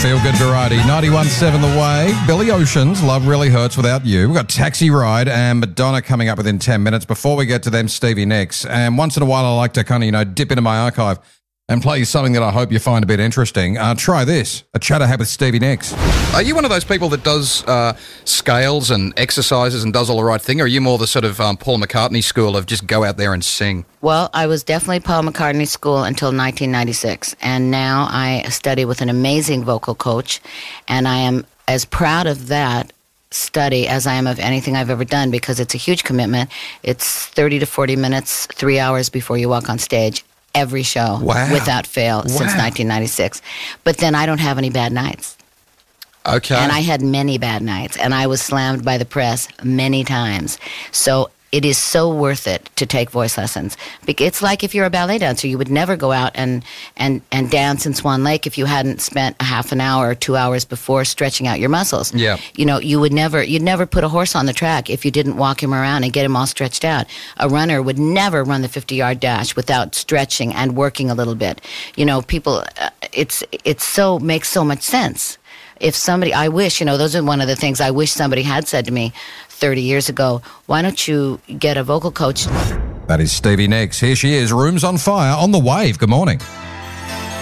feel-good variety. 91.7 The Wave. Billy Ocean's Love Really Hurts Without You. We've got Taxi Ride and Madonna coming up within 10 minutes. Before we get to them, Stevie Nicks. And once in a while, I like to kind of, dip into my archive and play you something that I hope you find a bit interesting. Try this, a chat I had with Stevie Nicks. Are you one of those people that does scales and exercises and does all the right thing, or are you more the sort of Paul McCartney school of just go out there and sing? Well, I was definitely Paul McCartney school until 1996, and now I study with an amazing vocal coach, and I am as proud of that study as I am of anything I've ever done, because it's a huge commitment. It's 30 to 40 minutes, 3 hours before you walk on stage. Every show, without fail, since 1996. But then I don't have any bad nights. Okay. And I had many bad nights, and I was slammed by the press many times. So it is so worth it to take voice lessons. It's like if you're a ballet dancer, you would never go out and dance in Swan Lake if you hadn't spent a half an hour or 2 hours before stretching out your muscles. Yeah. You'd never put a horse on the track if you didn't walk him around and get him all stretched out. A runner would never run the 50-yard dash without stretching and working a little bit. People, makes so much sense. If somebody, I wish, those are one of the things I wish somebody had said to me 30 years ago. Why don't you get a vocal coach? That is Stevie Nicks. Here she is, Rooms on Fire on The Wave. Good morning.